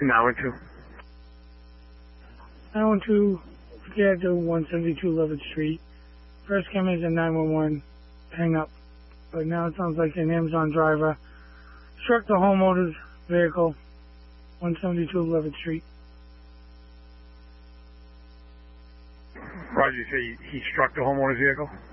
912. 912, forget to 172 Levitt Street. First came in at 911, hang up. But now it sounds like an Amazon driver struck the homeowner's vehicle, 172 Levitt Street. Roger, you say he struck the homeowner's vehicle?